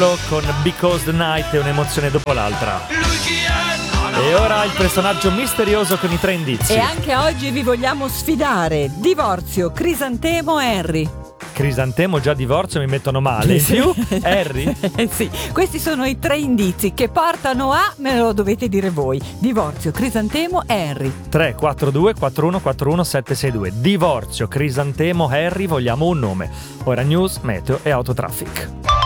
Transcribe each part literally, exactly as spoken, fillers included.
con Because the Night è un'emozione dopo l'altra. E ora il personaggio misterioso con i tre indizi. E anche oggi vi vogliamo sfidare. Divorzio, Crisantemo, Harry. Crisantemo, già divorzio, mi mettono male. In più, Harry? Sì, questi sono i tre indizi che portano a, me lo dovete dire voi. Divorzio, Crisantemo, Harry. tre quattro due quattro uno quattro uno sette sei due. Divorzio, Crisantemo, Harry, vogliamo un nome. Ora news, meteo e autotraffic.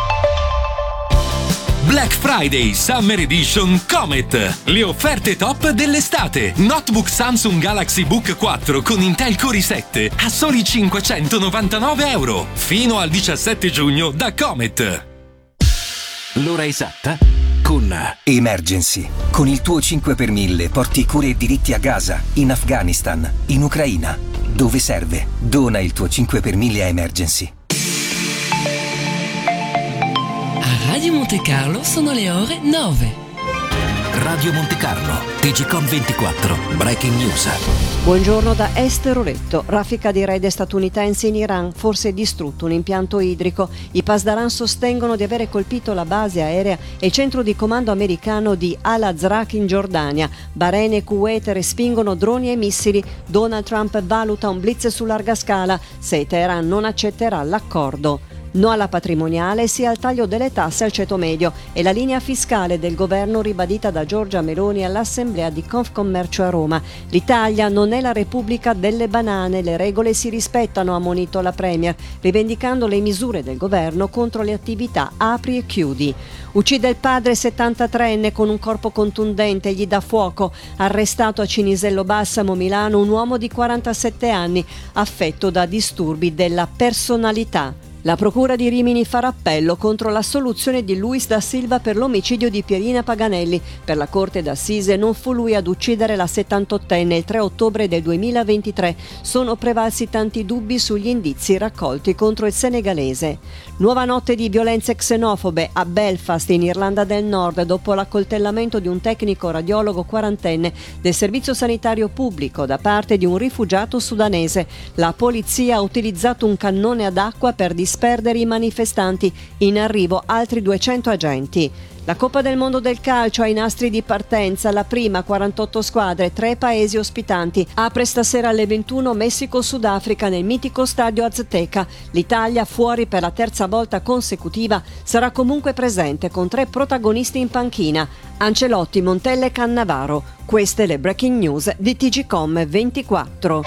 Black Friday Summer Edition Comet. Le offerte top dell'estate. Notebook Samsung Galaxy Book quattro con Intel Core i sette a soli cinquecentonovantanove euro. Fino al diciassette giugno da Comet. L'ora esatta con Emergency. Con il tuo cinque per mille porti cure e diritti a Gaza, in Afghanistan, in Ucraina. Dove serve? Dona il tuo cinque per mille a Emergency. Radio Monte Carlo sono le ore nove. Radio Monte Carlo, T G Com ventiquattro, Breaking News. Buongiorno da Esther Oretto. Raffica di raid statunitensi in Iran, forse distrutto un impianto idrico. I Pasdaran sostengono di avere colpito la base aerea e il centro di comando americano di Al-Azraq in Giordania. Bahrain e Kuwait respingono droni e missili. Donald Trump valuta un blitz su larga scala se Teheran non accetterà l'accordo. No alla patrimoniale, sì al taglio delle tasse al ceto medio e la linea fiscale del governo ribadita da Giorgia Meloni all'assemblea di Confcommercio a Roma. L'Italia non è la Repubblica delle banane, le regole si rispettano, ha ammonito la Premier, rivendicando le misure del governo contro le attività apri e chiudi. Uccide il padre settantatreenne con un corpo contundente, gli dà fuoco. Arrestato a Cinisello Balsamo, Milano, un uomo di quarantasette anni affetto da disturbi della personalità. La Procura di Rimini farà appello contro l'assoluzione di Luis da Silva per l'omicidio di Pierina Paganelli. Per la Corte d'Assise non fu lui ad uccidere la settantottenne il tre ottobre del duemilaventitré. Sono prevalsi tanti dubbi sugli indizi raccolti contro il senegalese. Nuova notte di violenze xenofobe a Belfast, in Irlanda del Nord, dopo l'accoltellamento di un tecnico radiologo quarantenne del servizio sanitario pubblico da parte di un rifugiato sudanese. La polizia ha utilizzato un cannone ad acqua per disperdere i manifestanti. In arrivo altri duecento agenti. La Coppa del Mondo del calcio ai nastri di partenza, la prima, quarantotto squadre, tre paesi ospitanti. Apre stasera alle ventuno Messico-Sudafrica nel mitico stadio Azteca. L'Italia, fuori per la terza volta consecutiva, sarà comunque presente con tre protagonisti in panchina: Ancelotti, Montella e Cannavaro. Queste le breaking news di T G Com ventiquattro.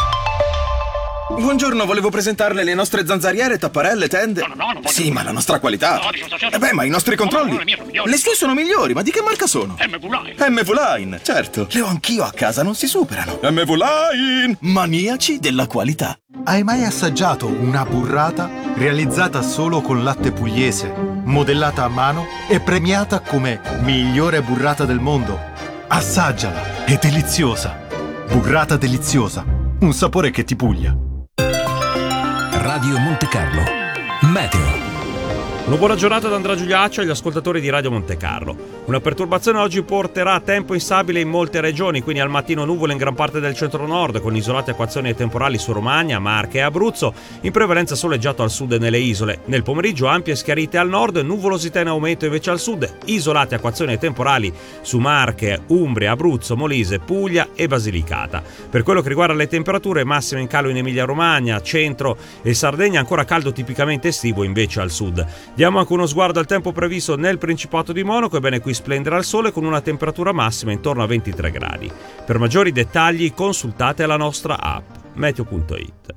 Buongiorno, volevo presentarle le nostre zanzariere, tapparelle, tende. No, no, no, non voglio. Sì, ma la nostra qualità. No, dico, sto certo. Eh beh, ma i nostri controlli. No, no, le mie sono migliori. Le sue sono migliori, ma di che marca sono? M V Line. M V Line, certo. Le ho anch'io a casa, non si superano. M V Line, maniaci della qualità. Hai mai assaggiato una burrata realizzata solo con latte pugliese, modellata a mano e premiata come migliore burrata del mondo? Assaggiala, è deliziosa. Burrata deliziosa, un sapore che ti puglia. Radio Monte Carlo, meteo. Una buona giornata da Andrea Giuliaccio e agli ascoltatori di Radio Monte Carlo. Una perturbazione oggi porterà a tempo instabile in molte regioni, quindi al mattino nuvole in gran parte del centro-nord, con isolate acquazzoni temporali su Romagna, Marche e Abruzzo, in prevalenza soleggiato al sud e nelle isole. Nel pomeriggio ampie schiarite al nord, nuvolosità in aumento invece al sud, isolate acquazzoni temporali su Marche, Umbria, Abruzzo, Molise, Puglia e Basilicata. Per quello che riguarda le temperature, massime in calo in Emilia-Romagna, centro e Sardegna, ancora caldo tipicamente estivo invece al sud. Diamo anche uno sguardo al tempo previsto nel Principato di Monaco. Ebbene, qui splenderà il sole con una temperatura massima intorno a ventitré gradi. Per maggiori dettagli consultate la nostra app meteo punto it.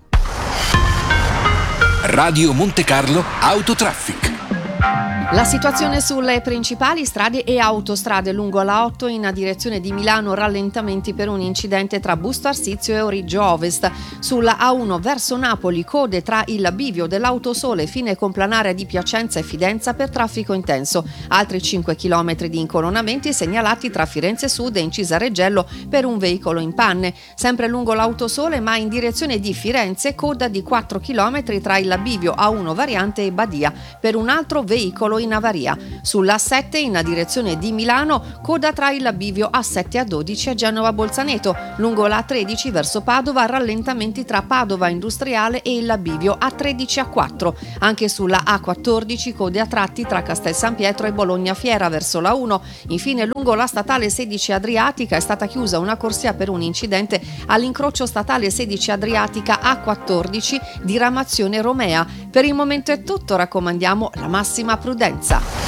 Radio Monte Carlo Autotraffic. La situazione sulle principali strade e autostrade lungo la otto in direzione di Milano, rallentamenti per un incidente tra Busto Arsizio e Origgio Ovest. Sulla A uno verso Napoli, code tra il bivio dell'Autosole fine complanare di Piacenza e Fidenza per traffico intenso. Altri cinque chilometri di incolonnamenti segnalati tra Firenze Sud e Incisa Reggello per un veicolo in panne. Sempre lungo l'Autosole, ma in direzione di Firenze, coda di quattro chilometri tra il bivio A uno variante e Badia per un altro veicolo in avaria. Sulla A sette in direzione di Milano, coda tra il bivio A sette A dodici a Genova Bolzaneto. Lungo la A tredici verso Padova, rallentamenti tra Padova Industriale e il bivio A tredici A quattro. Anche sulla A quattordici code a tratti tra Castel San Pietro e Bologna Fiera verso la uno. Infine lungo la statale sedici Adriatica è stata chiusa una corsia per un incidente all'incrocio statale sedici Adriatica A quattordici diramazione Romea. Per il momento è tutto, raccomandiamo la massima prudenza.